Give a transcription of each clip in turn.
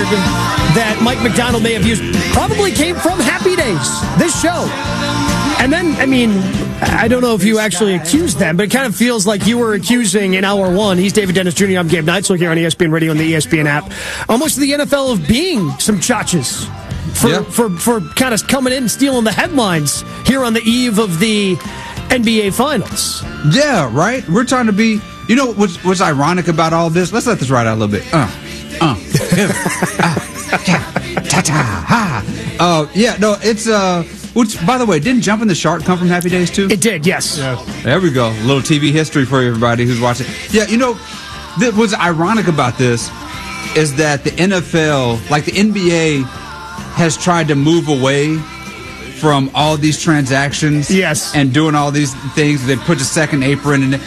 that Mike Macdonald may have used probably came from Happy Days, this show. And then, I mean, I don't know if you actually accused them, but it kind of feels like you were accusing in hour one. He's David Dennis Jr. I'm Gabe Neitzel here on ESPN Radio and the ESPN app. Almost the NFL of being some chachas for kind of coming in and stealing the headlines here on the eve of the NBA Finals. Yeah, right? We're trying to be... You know what's ironic about all this? Let's let this ride out a little bit. It's... Which, by the way, didn't Jumping the Shark come from Happy Days, too? It did, yes. Yeah. There we go. A little TV history for everybody who's watching. Yeah, you know, what's ironic about this is that the NFL, like the NBA, has tried to move away from all these transactions and doing all these things. They put the second apron, and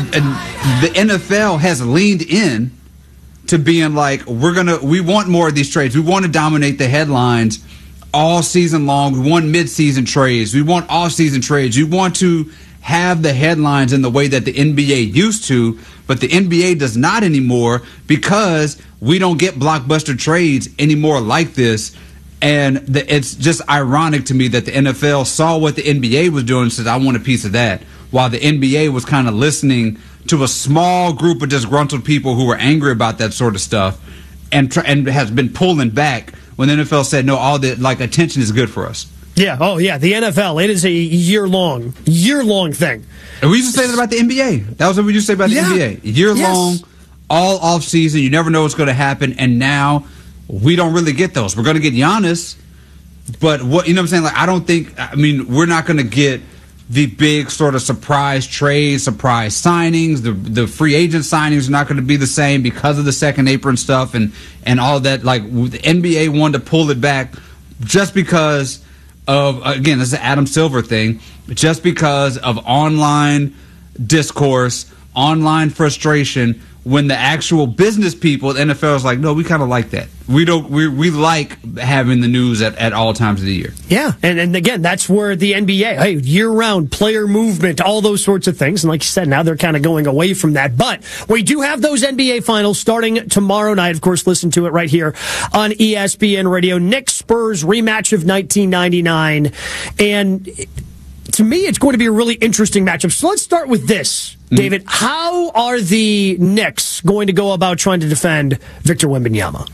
the NFL has leaned in to being like, we want more of these trades. We want to dominate the headlines all season long. We want mid-season trades. We want off-season trades. We want to have the headlines in the way that the NBA used to, but the NBA does not anymore because we don't get blockbuster trades anymore like this. And it's just ironic to me that the NFL saw what the NBA was doing and said, I want a piece of that, while the NBA was kind of listening to a small group of disgruntled people who were angry about that sort of stuff and has been pulling back when the NFL said, no, all the attention is good for us. Yeah, the NFL, it is a year-long thing. And we used to say that about the NBA. That was what we used to say about the NBA. Year-long, all off-season, you never know what's going to happen, and now we don't really get those. We're going to get Giannis, but what, you know what I'm saying? We're not going to get the big sort of surprise trades, surprise signings. The free agent signings are not going to be the same because of the second apron stuff and all that. Like, the NBA wanted to pull it back just because of, again, this is an Adam Silver thing, just because of online discourse, online frustration, when the actual business people at the NFL is like, no, we kind of like that. We like having the news at all times of the year. Yeah, and again, that's where the NBA, year-round player movement, all those sorts of things. And like you said, now they're kind of going away from that. But we do have those NBA Finals starting tomorrow night. Of course, listen to it right here on ESPN Radio. Knicks Spurs rematch of 1999. And to me, it's going to be a really interesting matchup. So let's start with this, David. How are the Knicks going to go about trying to defend Victor Wembanyama?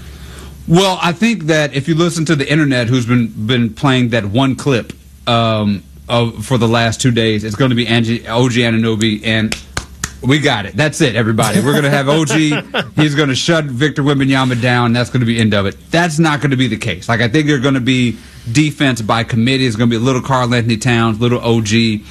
Well, I think that if you listen to the internet, who's been playing that one clip for the last 2 days, it's going to be OG Anunoby, and we got it. That's it, everybody. We're going to have OG. He's going to shut Victor Wembanyama down. That's going to be the end of it. That's not going to be the case. I think they're going to be defense by committee. It's going to be a little Karl Anthony Towns, little OG,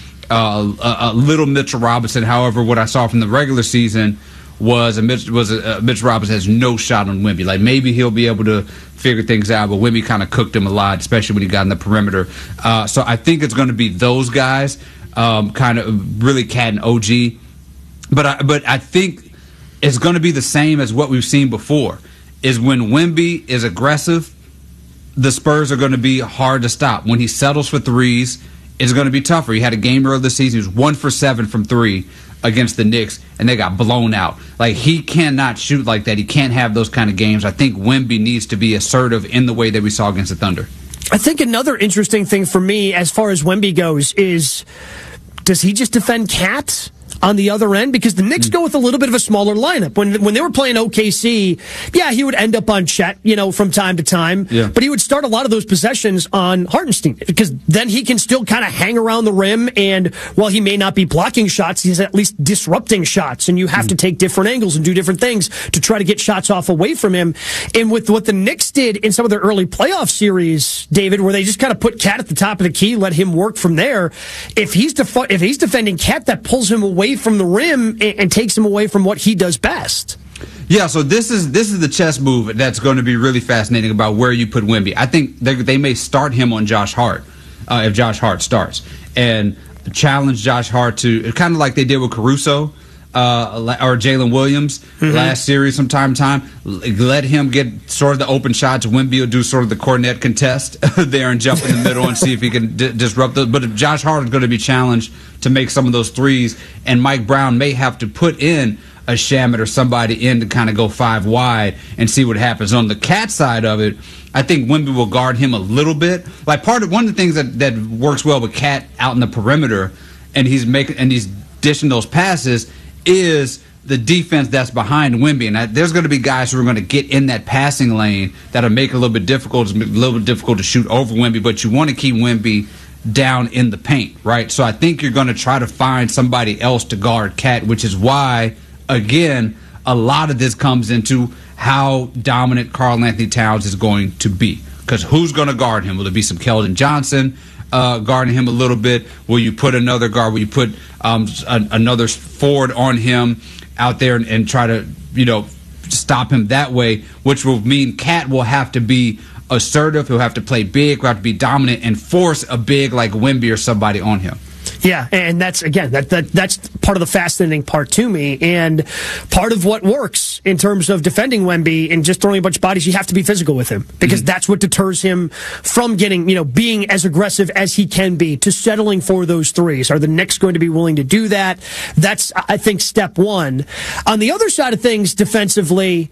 a little Mitchell Robinson. However, what I saw from the regular season was Mitch Robinson has no shot on Wemby. Maybe he'll be able to figure things out, but Wemby kind of cooked him a lot, especially when he got in the perimeter. So I think it's going to be those guys, kind of really Cat and OG. But I think it's going to be the same as what we've seen before, is when Wemby is aggressive, the Spurs are going to be hard to stop. When he settles for threes, it's going to be tougher. He had a game earlier this season. He was 1 for 7 from 3 against the Knicks, and they got blown out. He cannot shoot like that. He can't have those kind of games. I think Wemby needs to be assertive in the way that we saw against the Thunder. I think another interesting thing for me as far as Wemby goes is, does he just defend Cat on the other end? Because the Knicks go with a little bit of a smaller lineup. When they were playing OKC, he would end up on Chet, from time to time. Yeah. But he would start a lot of those possessions on Hartenstein, because then he can still kind of hang around the rim, and while he may not be blocking shots, he's at least disrupting shots, and you have to take different angles and do different things to try to get shots off away from him. And with what the Knicks did in some of their early playoff series, David, where they just kind of put Cat at the top of the key, let him work from there, if he's defending Cat, that pulls him away from the rim and takes him away from what he does best. Yeah, so this is the chess move that's going to be really fascinating about where you put Wemby. I think they may start him on Josh Hart if Josh Hart starts, and challenge Josh Hart to kind of like they did with Caruso or Jalen Williams last series from time to time. Let him get sort of the open shots. Wemby will do sort of the cornet contest there and jump in the middle and see if he can disrupt those. But if Josh Hart is going to be challenged to make some of those threes, and Mike Brown may have to put in a Shamet or somebody in to kind of go 5 wide and see what happens. On the Cat side of it, I think Wemby will guard him a little bit. Like one of the things that works well with Cat out in the perimeter, and he's dishing those passes, is the defense that's behind Wemby. And there's going to be guys who are going to get in that passing lane that'll make it a little bit difficult. It's a little bit difficult to shoot over Wemby, but you want to keep Wemby down in the paint, right? So I think you're going to try to find somebody else to guard Cat, which is why, again, a lot of this comes into how dominant Karl-Anthony Towns is going to be. Because who's going to guard him? Will it be some Keldon Johnson guarding him a little bit? Will you put another guard? Will you put another forward on him out there and try to, stop him that way, which will mean Cat will have to be assertive. He'll have to play big. He'll have to be dominant and force a big like Wemby or somebody on him. Yeah, and that's, again, that's part of the fascinating part to me, and part of what works in terms of defending Wemby and just throwing a bunch of bodies. You have to be physical with him, because that's what deters him from getting, being as aggressive as he can be, to settling for those threes. Are the Knicks going to be willing to do that? That's, I think, step one. On the other side of things, defensively,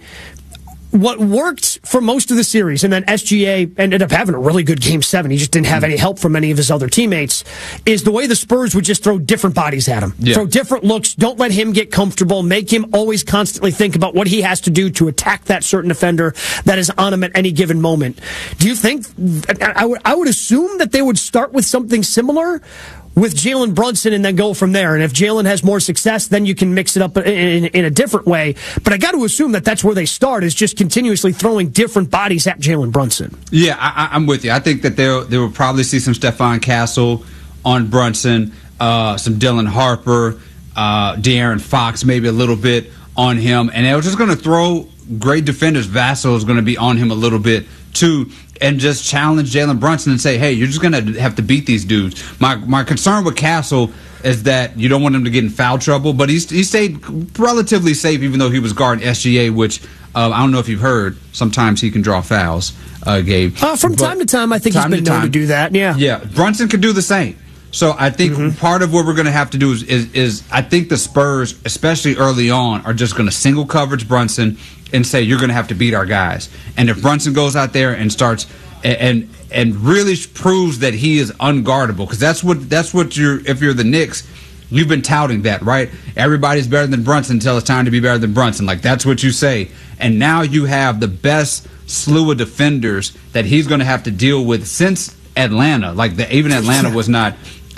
what worked for most of the series, and then SGA ended up having a really good Game 7. He just didn't have any help from any of his other teammates, is the way the Spurs would just throw different bodies at him. Yeah. Throw different looks. Don't let him get comfortable. Make him always constantly think about what he has to do to attack that certain defender that is on him at any given moment. Do you think, I would assume that they would start with something similar with Jalen Brunson and then go from there? And if Jalen has more success, then you can mix it up in a different way. But I got to assume that that's where they start, is just continuously throwing different bodies at Jalen Brunson. Yeah, I'm with you. I think that they will probably see some Stephon Castle on Brunson, some Dylan Harper, De'Aaron Fox maybe a little bit on him. And they're just going to throw great defenders. Vassell is going to be on him a little bit too, and just challenge Jalen Brunson and say, hey, you're just going to have to beat these dudes. My concern with Castle is that you don't want him to get in foul trouble, but he stayed relatively safe, even though he was guarding SGA, which I don't know if you've heard, sometimes he can draw fouls, Gabe. From time to time, I think he's been known to do that, yeah. Yeah, Brunson could do the same. So I think part of what we're going to have to do is I think the Spurs, especially early on, are just going to single coverage Brunson and say, you're going to have to beat our guys. And if Brunson goes out there and starts and really proves that he is unguardable, because that's what if you're the Knicks, you've been touting that, right? Everybody's better than Brunson until it's time to be better than Brunson. Like, that's what you say. And now you have the best slew of defenders that he's going to have to deal with since Atlanta. Like, even Atlanta was not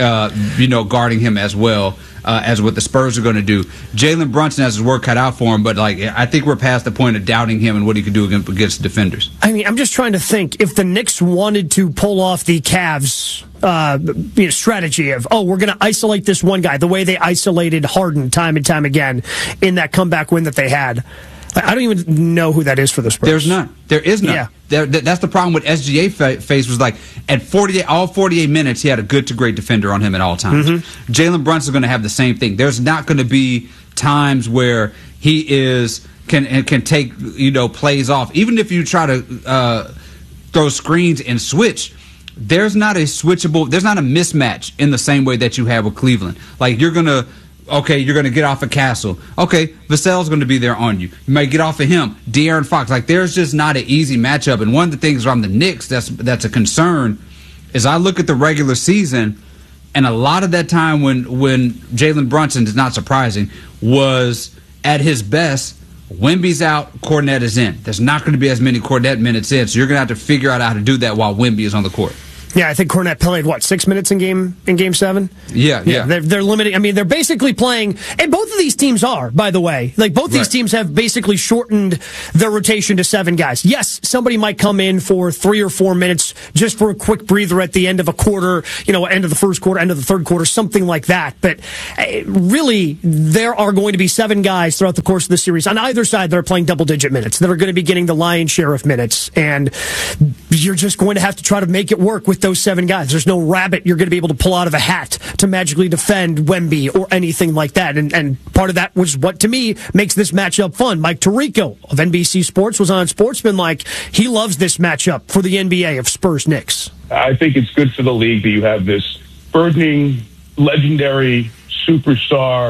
guarding him as well as what the Spurs are going to do. Jalen Brunson has his work cut out for him, but I think we're past the point of doubting him and what he could do against defenders. I mean, I'm just trying to think, if the Knicks wanted to pull off the Cavs strategy of, we're going to isolate this one guy, the way they isolated Harden time and time again in that comeback win that they had. I don't even know who that is for the Spurs. There's none. There is none. Yeah. That's the problem with SGA face was like at 48 minutes, he had a good to great defender on him at all times. Jalen Brunson's going to have the same thing. There's not going to be times where he can take plays off. Even if you try to throw screens and switch, there's not a mismatch in the same way that you have with Cleveland. Like, you're going to get off of Castle. Okay, Vassell's going to be there on you. You might get off of him. De'Aaron Fox. Like, there's just not an easy matchup. And one of the things around the Knicks that's a concern is I look at the regular season, and a lot of that time when Jalen Brunson, is not surprising, was at his best, Wemby's out, Kornet is in. There's not going to be as many Kornet minutes in, so you're going to have to figure out how to do that while Wemby is on the court. Yeah, I think Kornet played 6 minutes in game 7. Yeah. They're limiting. I mean, they're basically playing, and both of these teams are, by the way. Like, both these teams have basically shortened their rotation to 7 guys. Yes, somebody might come in for 3 or 4 minutes just for a quick breather at the end of a quarter, end of the first quarter, end of the third quarter, something like that. But really, there are going to be 7 guys throughout the course of the series on either side that are playing double-digit minutes, that are going to be getting the lion's share of minutes, and you're just going to have to try to make it work with those 7 guys. There's no rabbit you're going to be able to pull out of a hat to magically defend Wemby or anything like that. And part of that was what, to me, makes this matchup fun. Mike Tirico of NBC Sports was on Sportsman like he loves this matchup for the NBA of Spurs-Knicks. I think it's good for the league that you have this burgeoning, legendary superstar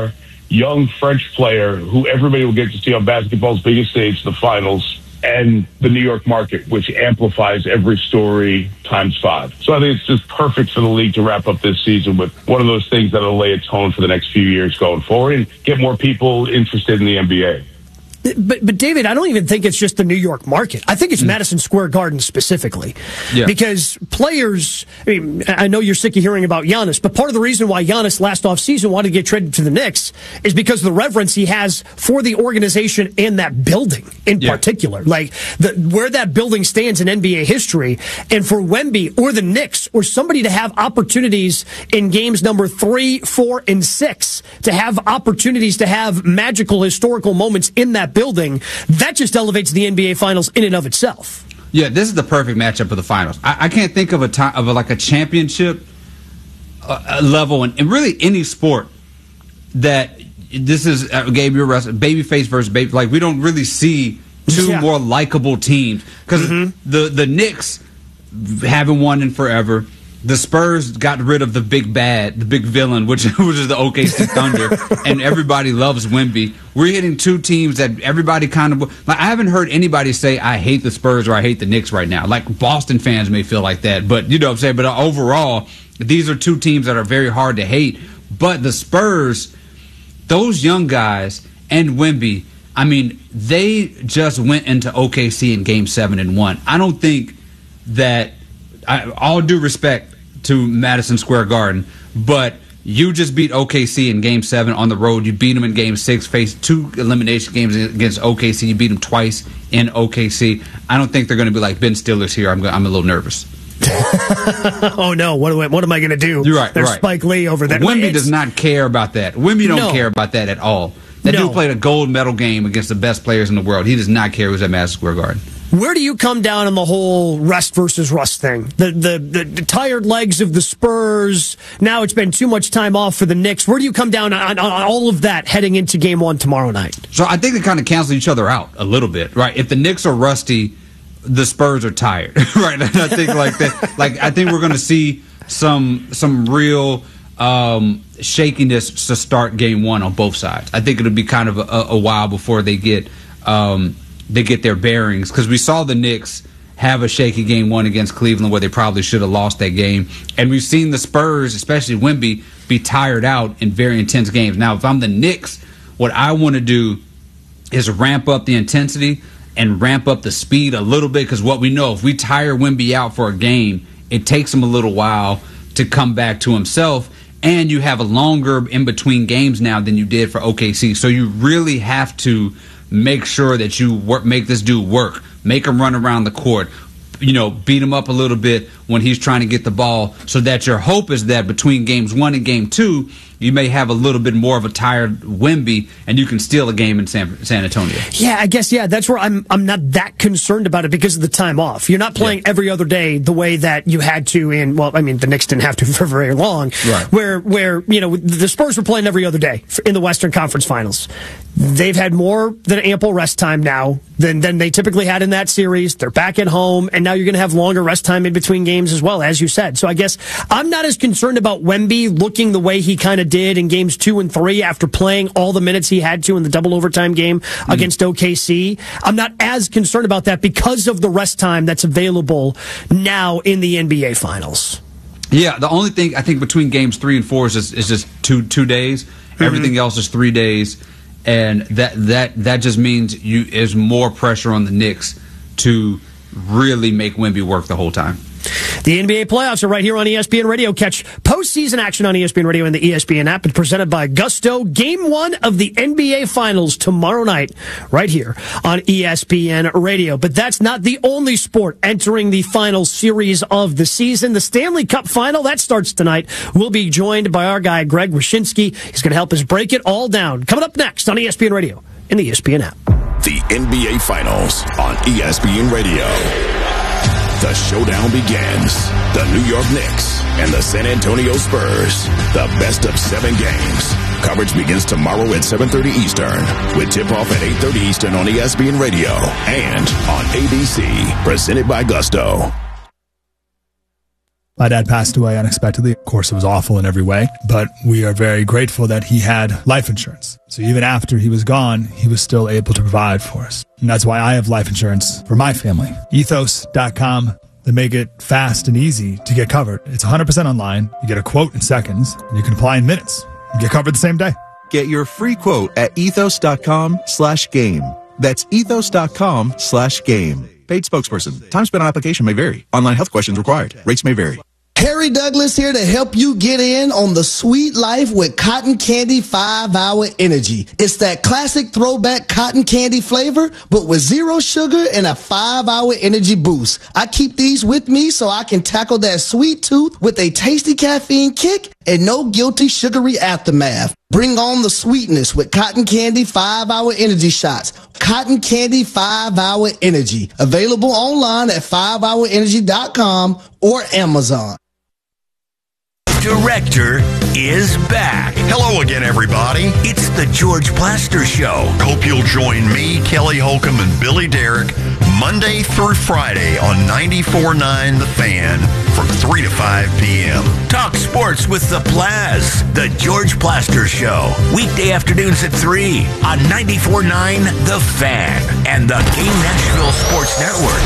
young French player who everybody will get to see on basketball's biggest stage, the finals, and the New York market, which amplifies every story times 5. So I think it's just perfect for the league to wrap up this season with one of those things that'll lay a tone for the next few years going forward and get more people interested in the NBA. But David, I don't even think it's just the New York market. I think it's Madison Square Garden specifically. Yeah. Because players, I know you're sick of hearing about Giannis, but part of the reason why Giannis last offseason wanted to get traded to the Knicks is because of the reverence he has for the organization and that building in particular. Like, where that building stands in NBA history. And for Wemby or the Knicks or somebody to have opportunities in games number 3, 4, and 6, to have opportunities to have magical historical moments in that building, that just elevates the NBA Finals in and of itself. Yeah, this is the perfect matchup of the Finals. I can't think of a championship level in really any sport that this is Gabriel babyface versus baby. Like, we don't really see two more likable teams because the Knicks haven't won in forever. The Spurs got rid of the big bad, the big villain, which is the OKC Thunder, and everybody loves Wemby. We're hitting two teams that everybody kind of like. I haven't heard anybody say I hate the Spurs or I hate the Knicks right now. Like, Boston fans may feel like that, but you know what I'm saying. But overall, these are two teams that are very hard to hate. But the Spurs, those young guys, and Wemby, I mean, they just went into OKC in Game 7 and won. I don't think that. All due respect to Madison Square Garden, but you just beat OKC in Game 7 on the road. You beat them in Game 6, faced 2 elimination games against OKC. You beat them twice in OKC. I don't think they're going to be like Ben Stiller's here. I'm a little nervous. Oh, no. What am I going to do? You're right. There's Spike Lee over there. Wemby does not care about that. Wemby don't care about that at all. That dude played a gold medal game against the best players in the world. He does not care who's at Madison Square Garden. Where do you come down on the whole rest versus rust thing? The tired legs of the Spurs. Now it's been too much time off for the Knicks. Where do you come down on all of that heading into Game 1 tomorrow night? So I think they kind of cancel each other out a little bit, right? If the Knicks are rusty, the Spurs are tired, right? I think like that. Like, I think we're going to see some real shakiness to start Game 1 on both sides. I think it'll be kind of a while before they get their bearings, because we saw the Knicks have a shaky Game 1 against Cleveland where they probably should have lost that game. And we've seen the Spurs, especially Wemby, be tired out in very intense games. Now, if I'm the Knicks, what I want to do is ramp up the intensity and ramp up the speed a little bit, because what we know, if we tire Wemby out for a game, it takes him a little while to come back to himself. And you have a longer in-between games now than you did for OKC. So you really have to make sure that you make this dude work, make him run around the court, beat him up a little bit when he's trying to get the ball, so that your hope is that between Games 1 and Game 2, you may have a little bit more of a tired Wemby, and you can steal a game in San Antonio. Yeah, I guess, that's where I'm not that concerned about it because of the time off. You're not playing every other day the way that you had to the Knicks didn't have to for very long. Right. Where the Spurs were playing every other day in the Western Conference Finals. They've had more than ample rest time now than they typically had in that series. They're back at home, and now you're going to have longer rest time in between games as well, as you said. So I guess I'm not as concerned about Wemby looking the way he kind of did in Games 2 and 3 after playing all the minutes he had to in the double overtime game against OKC. I'm not as concerned about that because of the rest time that's available now in the NBA Finals. Yeah, the only thing I think between Games 3 and 4 is just two days. Everything else is 3 days. And that just means is more pressure on the Knicks to really make Wemby work the whole time. The NBA playoffs are right here on ESPN Radio. Catch postseason action on ESPN Radio and the ESPN app. It's presented by Gusto. Game 1 of the NBA Finals tomorrow night, right here on ESPN Radio. But that's not the only sport entering the final series of the season. The Stanley Cup Final, that starts tonight. We'll be joined by our guy, Greg Wyshynski. He's going to help us break it all down. Coming up next on ESPN Radio and the ESPN app. The NBA Finals on ESPN Radio. The showdown begins. The New York Knicks and the San Antonio Spurs. The best of 7 games. Coverage begins tomorrow at 7:30 Eastern with tip-off at 8:30 Eastern on ESPN Radio and on ABC. Presented by Gusto. My dad passed away unexpectedly. Of course, it was awful in every way, but we are very grateful that he had life insurance. So even after he was gone, he was still able to provide for us. And that's why I have life insurance for my family. Ethos.com. They make it fast and easy to get covered. It's 100% online. You get a quote in seconds, and you can apply in minutes. You get covered the same day. Get your free quote at ethos.com/game. That's ethos.com/game. Paid spokesperson. Time spent on application may vary. Online health questions required. Rates may vary. Harry Douglas here to help you get in on the sweet life with Cotton Candy 5-Hour Energy. It's that classic throwback cotton candy flavor, but with 0 sugar and a 5-hour energy boost. I keep these with me so I can tackle that sweet tooth with a tasty caffeine kick and no guilty sugary aftermath. Bring on the sweetness with Cotton Candy 5-Hour Energy Shots. Cotton Candy 5-Hour Energy. Available online at 5hourenergy.com or Amazon. Director is back. Hello again, everybody. It's the George Plaster Show. Hope you'll join me, Kelly Holcomb, and Billy Derrick Monday through Friday on 94.9 The Fan from 3 to 5 p.m. Talk sports with the Plaz. The George Plaster Show. Weekday afternoons at 3 on 94.9 The Fan and the Game Nashville Sports Network.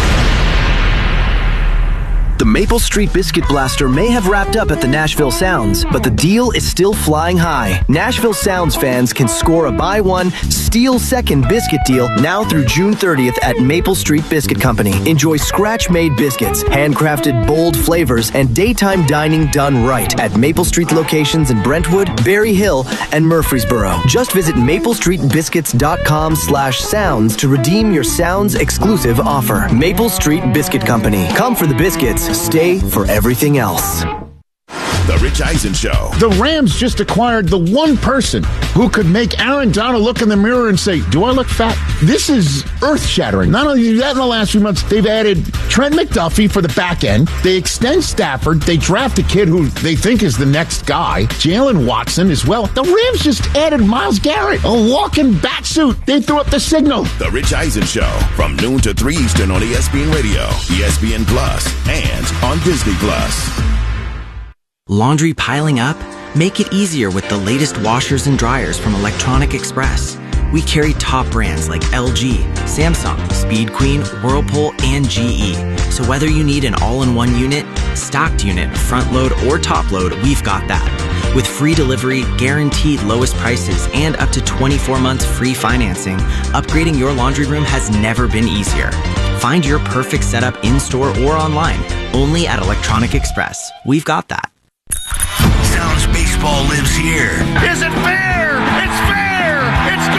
The Maple Street Biscuit Blaster may have wrapped up at the Nashville Sounds, but the deal is still flying high. Nashville Sounds fans can score a buy one, steal second biscuit deal now through June 30th at Maple Street Biscuit Company. Enjoy scratch-made biscuits, handcrafted bold flavors, and daytime dining done right at Maple Street locations in Brentwood, Berry Hill, and Murfreesboro. Just visit maplestreetbiscuits.com/sounds to redeem your Sounds exclusive offer. Maple Street Biscuit Company. Come for the biscuits. Stay for everything else. The Rich Eisen Show. The Rams just acquired the one person who could make Aaron Donald look in the mirror and say, do I look fat? This is earth-shattering. Not only that, in the last few months, they've added Trent McDuffie for the back end. They extend Stafford. They draft a kid who they think is the next guy, Jalen Watson, as well. The Rams just added Myles Garrett, a walking bat suit. They threw up the signal. The Rich Eisen Show from noon to 3 Eastern on ESPN Radio, ESPN Plus, and on Disney Plus. Laundry piling up? Make it easier with the latest washers and dryers from Electronic Express. We carry top brands like LG, Samsung, Speed Queen, Whirlpool, and GE. So whether you need an all-in-one unit, stocked unit, front load, or top load, we've got that. With free delivery, guaranteed lowest prices, and up to 24 months free financing, upgrading your laundry room has never been easier. Find your perfect setup in-store or online, only at Electronic Express. We've got that. Sounds baseball lives here. Is it fair?